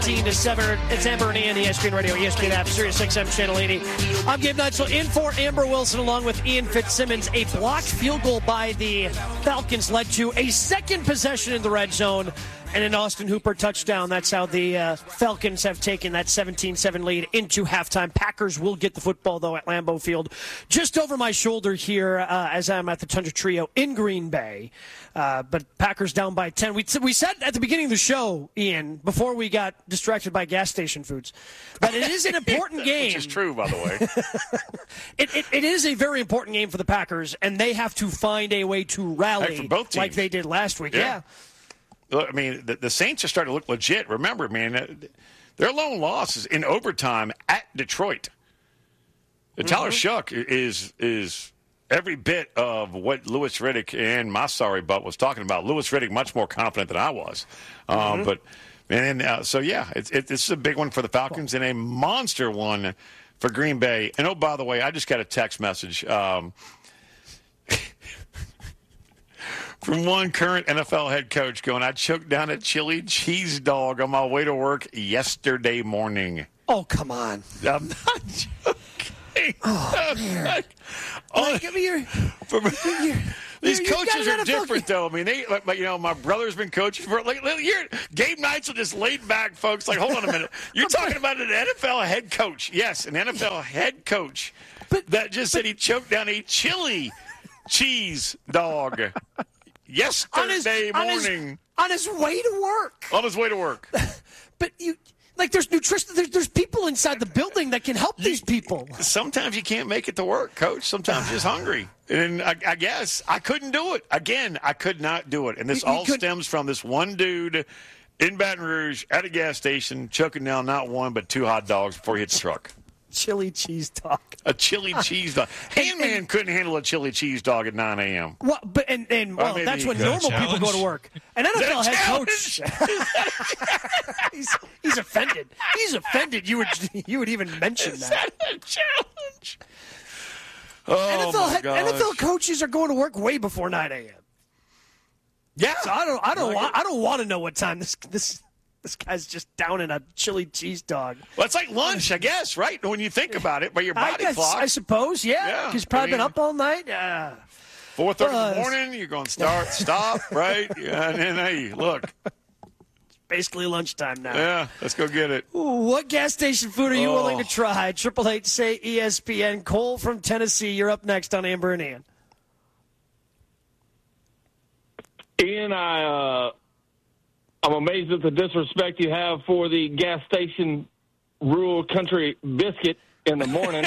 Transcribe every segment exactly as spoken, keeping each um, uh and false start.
to seven. It's Amber and Ian, E S P N Radio, E S P N app, Sirius X M Channel eighty. I'm Gabe Neitzel in for Amber Wilson along with Ian Fitzsimmons. A blocked field goal by the Falcons led to a second possession in the red zone and an Austin Hooper touchdown. That's how the uh, Falcons have taken that seventeen seven lead into halftime. Packers will get the football, though, at Lambeau Field. Just over my shoulder here uh, as I'm at the Tundra Trio in Green Bay. Uh, but Packers down by ten. We, we said at the beginning of the show, Ian, before we got distracted by gas station foods, that it is an important game. Which is true, by the way. it, it, it is a very important game for the Packers, and they have to find a way to rally hey, for both teams. Like they did last week. Yeah. yeah. Look, I mean, the, the Saints are starting to look legit. Remember, man, their lone loss is in overtime at Detroit. Mm-hmm. Tyler Shuck is is every bit of what Louis Riddick and my sorry butt was talking about. Louis Riddick much more confident than I was. Um, mm-hmm. But and uh, so yeah, it's it, it's a big one for the Falcons and a monster one for Green Bay. And oh, by the way, I just got a text message. Um, From one current N F L head coach going, I choked down a chili cheese dog on my way to work yesterday morning. Oh, come on. I'm not joking. Oh, man. Like, oh, like, I mean, you're, from, you're, these you're, coaches are different, though. I mean, they, like, you know, my brother's been coaching for, like, you're, Gabe Neitzel just laid back, folks. Like, hold on a minute. You're talking about an N F L head coach. Yes, an N F L head coach but, that just but, said he choked down a chili cheese dog. Yesterday on his, morning. On his, on his way to work. On his way to work. But you, like, there's nutrition. There's, there's people inside the building that can help these people. Sometimes you can't make it to work, Coach. Sometimes you're just hungry. And I, I guess I couldn't do it. Again, I could not do it. And this all stems from this one dude in Baton Rouge at a gas station choking down not one but two hot dogs before he hit the truck. Chili cheese dog. A chili cheese dog. Handman couldn't handle a chili cheese dog at nine a.m. Well, but and, and well, well that's when normal people go to work. An N F L head coach. he's, he's offended. He's offended. You would you would even mention Is that. that a challenge? Oh N F L, my head, gosh. N F L coaches are going to work way before nine a.m. Yeah. So I don't I don't like want, I don't want to know what time this this. This guy's just down in a chili cheese dog. Well, it's like lunch, I guess, right? When you think about it, by your body I guess, clock. I suppose, yeah. Yeah, Because you've probably I mean, been up all night. Uh, four thirty uh, in the morning, you're going to start, stop, right? Yeah, and then, hey, look. It's basically lunchtime now. Yeah, let's go get it. Ooh, what gas station food are you oh. willing to try? Triple eight say E S P N. Cole from Tennessee, you're up next on Amber and Ian. Ian, I... Uh... I'm amazed at the disrespect you have for the gas station rural country biscuit in the morning.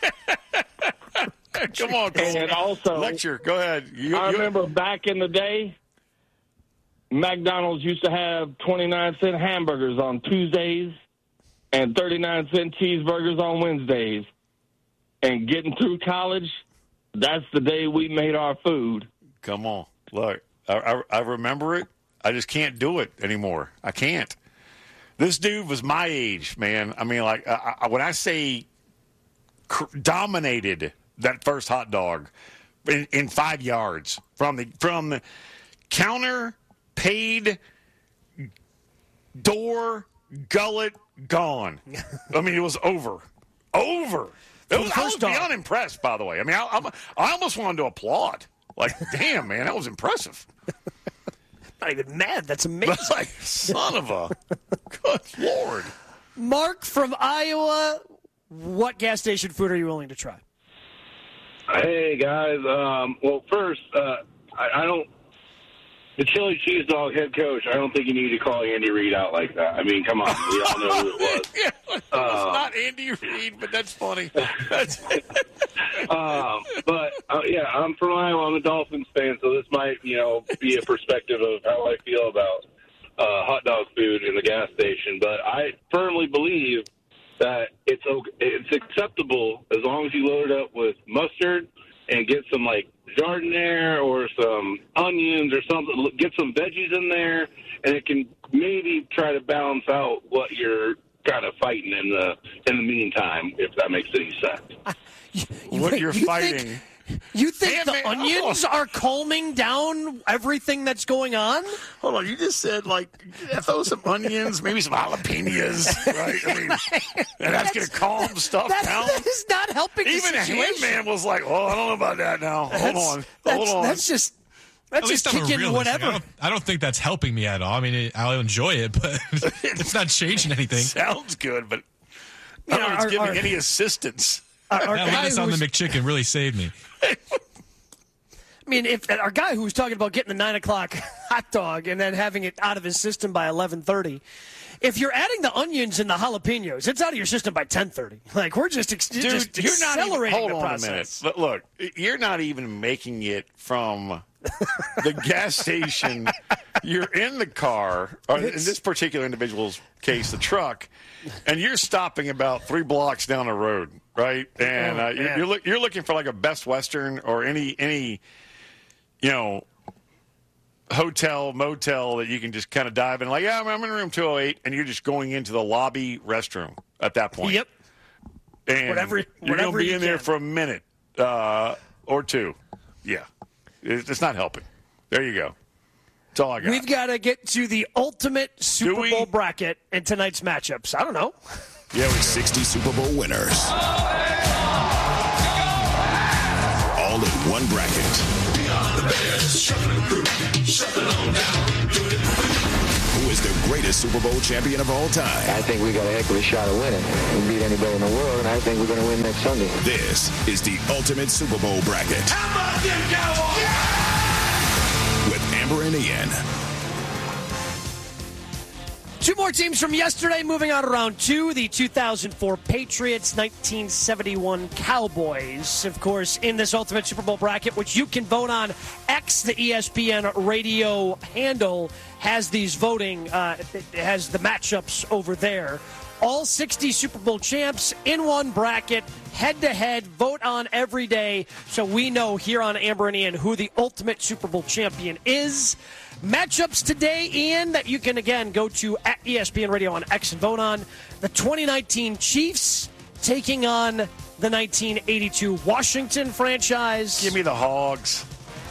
Come on, Cole. And also, lecture. Go ahead. You, I you... remember back in the day, McDonald's used to have twenty-nine cent hamburgers on Tuesdays and thirty-nine cent cheeseburgers on Wednesdays. And getting through college, that's the day we made our food. Come on. Look, I, I, I remember it. I just can't do it anymore. I can't. This dude was my age, man. I mean, like, I, I, when I say cr- dominated that first hot dog in, in five yards from the from the counter, paid, door, gullet, gone. I mean, it was over. Over. It was, I was beyond impressed, by the way. I mean, I, I'm, I almost wanted to applaud. Like, damn, man, that was impressive. Not even mad. That's amazing. Like, son of a good Lord. Mark from Iowa, what gas station food are you willing to try? Hey, guys. Um, well, first, uh, I, I don't – the chili cheese dog head coach, I don't think you need to call Andy Reid out like that. I mean, come on. We all know who it was. Yeah, it was um, not Andy Reid, but that's funny. That's um, but, uh, yeah, I'm from Iowa. I'm a Dolphins fan, so this might, you know, be a perspective of how I feel about uh, hot dog food in the gas station. But I firmly believe that it's okay, it's acceptable as long as you load it up with mustard and get some, like, jardiniere or some onions or something. Get some veggies in there, and it can maybe try to balance out what you're kind of fighting in the in the meantime, if that makes any sense. You, what wait, you're you fighting. Think, You think Damn, the man. onions Oh. are calming down everything that's going on? Hold on, you just said, like, throw some onions, maybe some jalapenos, right? I mean, and that's, going to calm stuff That, down. that is not helping Even the situation. Handman was like, well, I don't know about that now. Hold That's- on. That's, Hold on. that's just that's At just least I'm a kicking realist. Like, whatever. I, don't, I don't think that's helping me at all. I mean, it, I'll enjoy it, but it's not changing anything. Sounds good, but You I don't know, know if it's our- giving our- any assistance. Our, our That guy lettuce on the who's- McChicken really saved me. I mean, if our guy who was talking about getting the nine o'clock hot dog and then having it out of his system by eleven thirty, if you're adding the onions and the jalapenos, it's out of your system by ten thirty. Like we're just, ex- Dude, just you're not even, accelerating hold the on process. a minute. But look, you're not even making it from the gas station. You're in the car, or in this particular individual's case, the truck, and you're stopping about three blocks down the road, right? And Oh, uh, you're, man. you're, look, you're looking for like a Best Western or any any, you know, hotel, motel that you can just kind of dive in. Like, yeah, I'm in room two oh eight, and you're just going into the lobby restroom at that point. Yep. And Whatever- you're going whatever to be you in there can. for a minute uh, or two. Yeah. It- It's not helping. There you go. That's all I got. We've got to get to the ultimate Super we? Bowl bracket in tonight's matchups. I don't know. yeah, we sixty Super Bowl winners. All in one bracket. Who is the greatest Super Bowl champion of all time? I think we got a heck of a shot of winning. We can beat anybody in the world, and I think we're going to win next Sunday. This is the ultimate Super Bowl bracket. How about them Cowboys? With Amber and Ian. Two more teams from yesterday moving on to round two. The two thousand four Patriots, nineteen seventy-one Cowboys. Of course, in this Ultimate Super Bowl bracket, which you can vote on. X, the E S P N radio handle, has these voting, uh, it has the matchups over there. All sixty Super Bowl champs in one bracket, head-to-head, vote on every day, so we know here on Amber and Ian who the ultimate Super Bowl champion is. Matchups today, Ian, that you can, again, go to at E S P N Radio on X and vote on. The twenty nineteen Chiefs taking on the nineteen eighty-two Washington franchise. Give me the Hogs.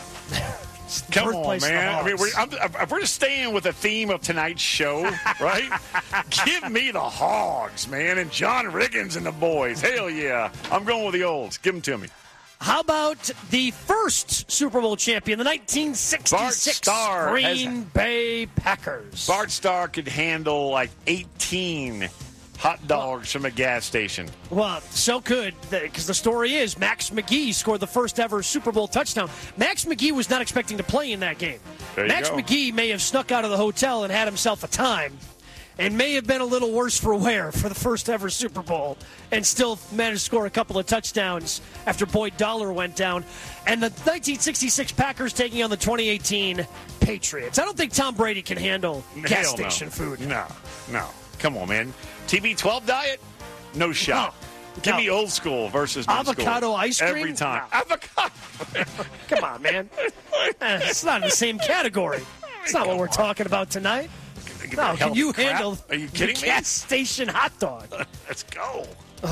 Come on, Birthplace of the man. I mean, we're, Hogs. I'm, I'm, we're just staying with the theme of tonight's show, right? Give me the Hogs, man, and John Riggins and the boys. Hell yeah. I'm going with the olds. Give them to me. How about the first Super Bowl champion, the nineteen sixty-six Bart Starr Green has- Bay Packers? Bart Starr could handle like eighteen hot dogs from a gas station. Well, so could, because the story is Max McGee scored the first ever Super Bowl touchdown. Max McGee was not expecting to play in that game. There you Max go. McGee may have snuck out of the hotel and had himself a time, and may have been a little worse for wear for the first ever Super Bowl, and still managed to score a couple of touchdowns after Boyd Dollar went down. And the nineteen sixty-six Packers taking on the twenty eighteen Patriots. I don't think Tom Brady can handle gas Hell no. station food. No, no. Come on, man. T B twelve diet? No shot. No. Give No. me old school versus new Avocado school. ice cream? Every time. No. Avocado. Come on, man. Eh, It's not in the same category. It's not what we're talking about tonight. Give me No, can healthy you crap. handle Are you the kidding me? gas station hot dog? Let's go.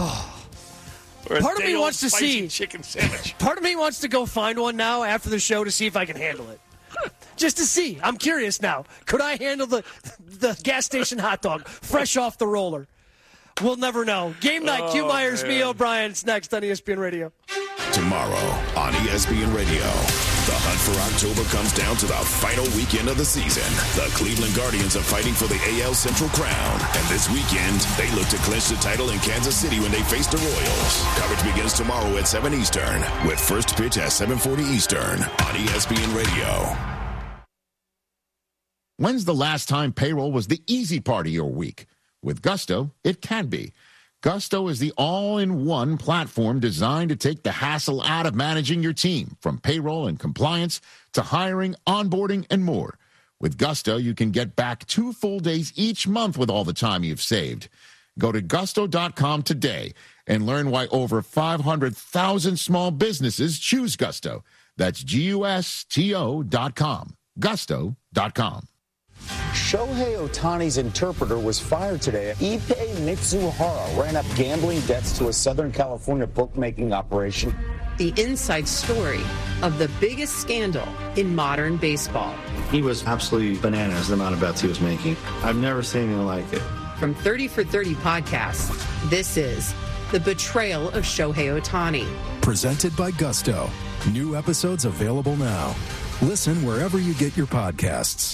Part of me wants to see- chicken sandwich. Part of me wants to go find one now after the show to see if I can handle it. Just to see. I'm curious now. Could I handle the the gas station hot dog fresh off the roller? We'll never know. Game night, Oh, Q Myers, man. me, O'Brien's next on E S P N Radio. Tomorrow on E S P N Radio. The hunt for October comes down to the final weekend of the season. The Cleveland Guardians are fighting for the A L Central crown. And this weekend, they look to clinch the title in Kansas City when they face the Royals. Coverage begins tomorrow at seven Eastern, with first pitch at seven forty Eastern on E S P N Radio. When's the last time payroll was the easy part of your week? With Gusto, it can be. Gusto is the all-in-one platform designed to take the hassle out of managing your team, from payroll and compliance to hiring, onboarding, and more. With Gusto, you can get back two full days each month with all the time you've saved. Go to gusto dot com today and learn why over five hundred thousand small businesses choose Gusto. That's G U S T O dot com. gusto dot com. Shohei Ohtani's interpreter was fired today. Ippei Mitsuhara ran up gambling debts to a Southern California bookmaking operation. the inside story of the biggest scandal in modern baseball. He was absolutely bananas, the amount of bets he was making. I've never seen anything like it. From thirty for thirty podcasts, this is The Betrayal of Shohei Ohtani. Presented by Gusto. New episodes available now. Listen wherever you get your podcasts.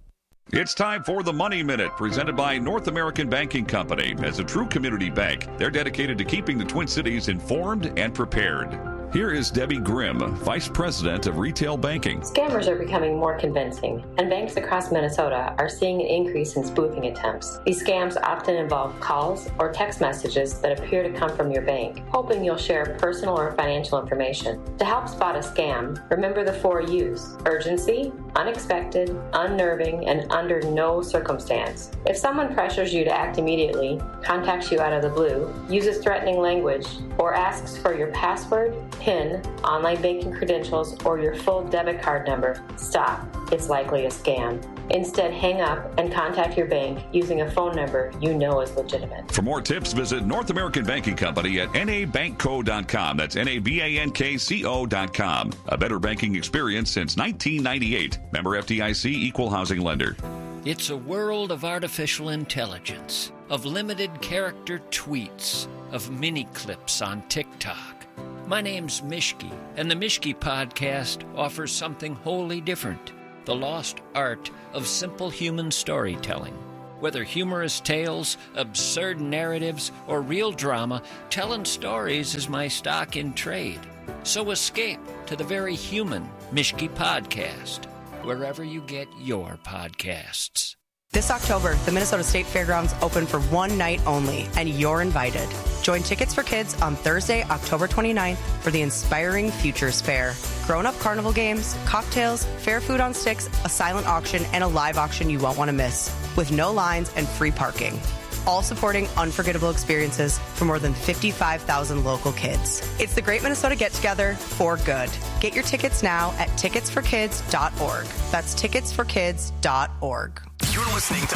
It's time for the Money Minute, presented by North American Banking Company. As a true community bank, they're dedicated to keeping the Twin Cities informed and prepared. Here is Debbie Grimm, Vice President of Retail Banking. Scammers are becoming more convincing, and banks across Minnesota are seeing an increase in spoofing attempts. These scams often involve calls or text messages that appear to come from your bank, hoping you'll share personal or financial information. To help spot a scam, remember the four U's: urgency, unexpected, unnerving, and under no circumstance. If someone pressures you to act immediately, contacts you out of the blue, uses threatening language, or asks for your password, PIN, online banking credentials, or your full debit card number, stop. It's likely a scam. Instead, hang up and contact your bank using a phone number you know is legitimate. For more tips, visit North American Banking Company at N A bank co dot com. That's N A B A N K C O dot com. A better banking experience since nineteen ninety-eight. Member F D I C, Equal Housing Lender. It's a world of artificial intelligence, of limited character tweets, of mini clips on TikTok. My name's Mishki, and the Mishki Podcast offers something wholly different: the lost art of simple human storytelling. Whether humorous tales, absurd narratives, or real drama, telling stories is my stock in trade. So escape to the very human Mishki Podcast, wherever you get your podcasts. This October, the Minnesota State Fairgrounds open for one night only, and you're invited. Join Tickets for Kids on Thursday, October twenty-ninth for the Inspiring Futures Fair. Grown-up carnival games, cocktails, fair food on sticks, a silent auction, and a live auction you won't want to miss, with no lines and free parking. All supporting unforgettable experiences for more than fifty-five thousand local kids. It's the Great Minnesota Get-Together for good. Get your tickets now at tickets for kids dot org. That's tickets for kids dot org. You're listening to